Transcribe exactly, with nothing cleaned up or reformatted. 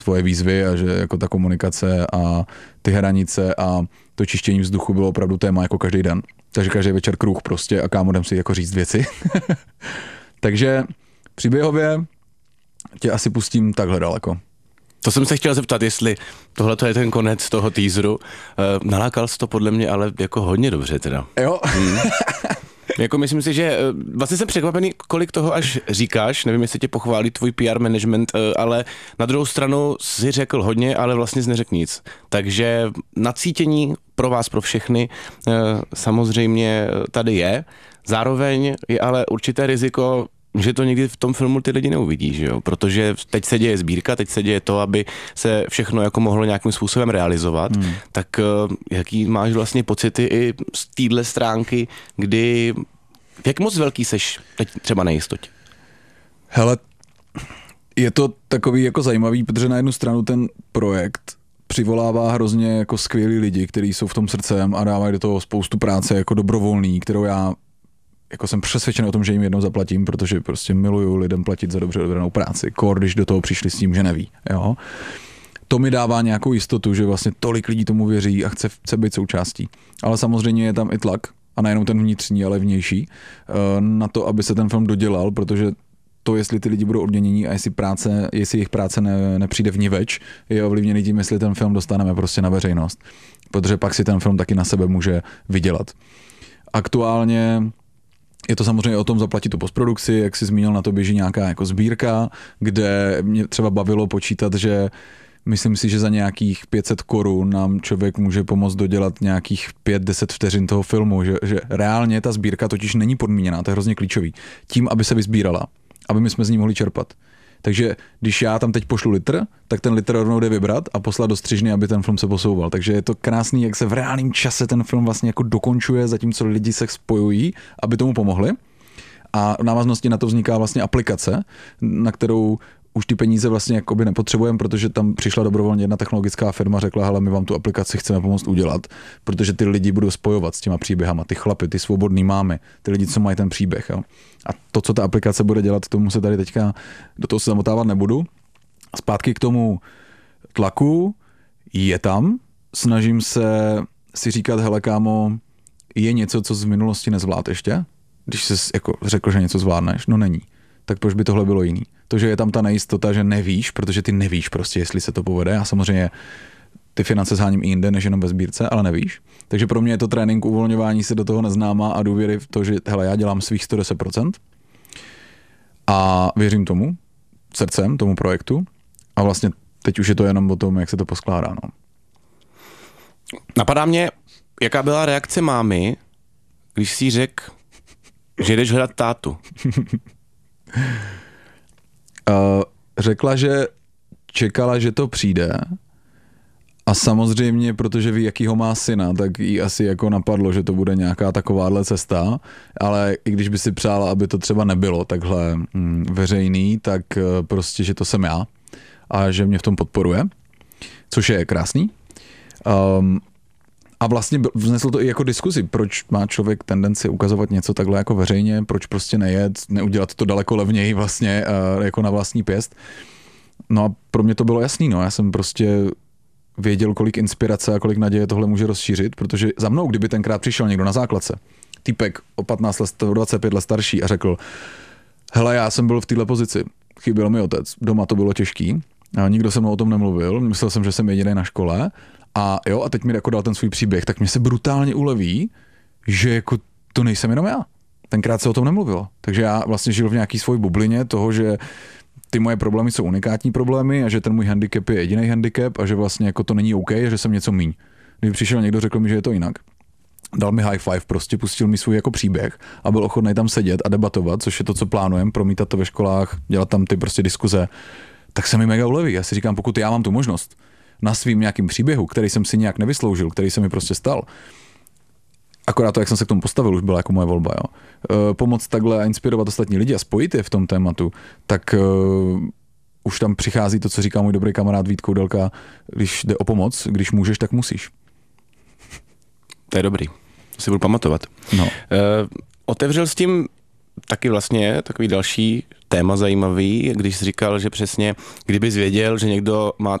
svoje výzvy a že jako ta komunikace a ty hranice a to čištění vzduchu bylo opravdu téma jako každý den. Takže každý večer kruh prostě a kámo jdem si jako říct věci. Takže příběhově tě asi pustím takhle daleko. To jsem se chtěl zeptat, jestli tohle je ten konec toho teaseru. Uh, nalákal jsi to podle mě ale jako hodně dobře teda. Jo. Hmm. Jako myslím si, že vlastně jsem překvapený, kolik toho až říkáš, nevím, jestli tě pochválí tvůj P R management, ale na druhou stranu si řekl hodně, ale vlastně jsi neřekl nic. Takže nacítění pro vás, pro všechny samozřejmě tady je. Zároveň je ale určité riziko, že to někdy v tom filmu ty lidi neuvidí, že jo? Protože teď se děje sbírka, teď se děje to, aby se všechno jako mohlo nějakým způsobem realizovat, hmm. tak jaký máš vlastně pocity i z téhle stránky, kdy, jak moc velký seš teď třeba na jistotě? Hele, je to takový jako zajímavý, protože na jednu stranu ten projekt přivolává hrozně jako skvělí lidi, kteří jsou v tom srdcem a dávají do toho spoustu práce jako dobrovolný, kterou já jako jsem přesvědčen o tom, že jim jednou zaplatím, protože prostě miluju lidem platit za dobře odvedenou práci, kor, když do toho přišli s tím, že neví. Jo? To mi dává nějakou jistotu, že vlastně tolik lidí tomu věří a chce, chce být součástí. Ale samozřejmě je tam i tlak, a nejenom ten vnitřní, ale vnější, na to, aby se ten film dodělal, protože to, jestli ty lidi budou odměnění a jestli, práce, jestli jejich práce ne, nepřijde vniveč, je ovlivněný tím, jestli ten film dostaneme prostě na veřejnost. Protože pak si ten film taky na sebe může vydělat. Aktuálně je to samozřejmě o tom zaplatit tu postprodukci, jak jsi zmínil, na to běží nějaká jako sbírka, kde mě třeba bavilo počítat, že myslím si, že za nějakých pět set korun nám člověk může pomoct dodělat nějakých pět deset vteřin toho filmu, že, že reálně ta sbírka totiž není podmíněná, to je hrozně klíčový, tím, aby se vysbírala, aby my jsme z ní mohli čerpat. Takže když já tam teď pošlu litr, tak ten litr rovnou jde vybrat a poslat do střižny, aby ten film se posouval. Takže je to krásný, jak se v reálném čase ten film vlastně jako dokončuje, zatímco lidi se spojují, aby tomu pomohli. A v návaznosti na to vzniká vlastně aplikace, na kterou už ty peníze vlastně jakoby nepotřebujeme, protože tam přišla dobrovolně jedna technologická firma, řekla, hele, my vám tu aplikaci chceme pomoct udělat, protože ty lidi budou spojovat s těma příběhama, ty chlapy, ty svobodný mámy, ty lidi, co mají ten příběh. Jo. A to, co ta aplikace bude dělat, tomu se tady teďka, do toho se zamotávat nebudu. Zpátky k tomu tlaku, je tam, snažím se si říkat, hele kámo, je něco, co z minulosti nezvlád ještě? Když jsi jako řekl, že něco zvládneš, no není. Tak proč by tohle bylo jiný? To, že je tam ta nejistota, že nevíš, protože ty nevíš prostě, jestli se to povede. Já samozřejmě ty finance sháním i jinde, než jenom ve sbírce, ale nevíš. Takže pro mě je to trénink uvolňování se do toho neznáma a důvěry v to, že hele, já dělám svých sto deset procent a věřím tomu, srdcem, tomu projektu a vlastně teď už je to jenom o tom, jak se to poskládá. No. Napadá mě, jaká byla reakce mámy, když si řekl, že jdeš hledat tátu. Uh, řekla, že čekala, že to přijde a samozřejmě, protože ví, jakýho má syna, tak jí asi jako napadlo, že to bude nějaká takováhle cesta, ale i když by si přála, aby to třeba nebylo takhle mm, veřejný, tak uh, prostě, že to jsem já a že mě v tom podporuje, což je krásný. Um, A vlastně vzneslo to i jako diskuzi, proč má člověk tendenci ukazovat něco takhle jako veřejně, proč prostě nejet, neudělat to daleko levněji vlastně jako na vlastní pěst. No a pro mě to bylo jasný, no. Já jsem prostě věděl, kolik inspirace a kolik naděje tohle může rozšířit, protože za mnou, kdyby tenkrát přišel někdo na základce, týpek o patnáct let, dvacet pět let starší a řekl, hele, já jsem byl v této pozici, chyběl mi otec, doma to bylo těžký, a nikdo se mnou o tom nemluvil, myslel jsem, že jsem jediný na škole. A jo, a teď mi jako dal ten svůj příběh, tak mě se brutálně uleví, že jako to nejsem jenom já. Tenkrát se o tom nemluvilo. Takže já vlastně žil v nějaký svojí bublině toho, že ty moje problémy jsou unikátní problémy a že ten můj handicap je jediný handicap a že vlastně jako to není OK a že jsem něco míň. Kdyby přišel někdo, řekl mi, že je to jinak. Dal mi high five, prostě pustil mi svůj jako příběh a byl ochotný tam sedět a debatovat, což je to, co plánujeme, promítat to ve školách, dělat tam ty prostě diskuze, tak se mi mega uleví. Já si říkám, pokud já mám tu možnost na svým nějakým příběhu, který jsem si nějak nevysloužil, který se mi prostě stal. Akorát to, jak jsem se k tomu postavil, už byla jako moje volba. Jo. E, pomoct takhle a inspirovat ostatní lidi a spojit je v tom tématu, tak e, už tam přichází to, co říká můj dobrý kamarád Vít Koudelka, když jde o pomoc, když můžeš, tak musíš. To je dobrý, to si budu pamatovat. No. E, otevřel s tím taky vlastně takový další téma zajímavý, když jsi říkal, že přesně, kdybys věděl, že někdo má